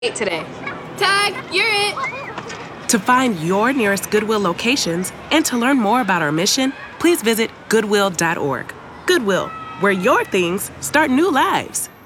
today. Tag, you're it. To find your nearest Goodwill locations and to learn more about our mission, please visit goodwill.org. Goodwill, where your things start new lives.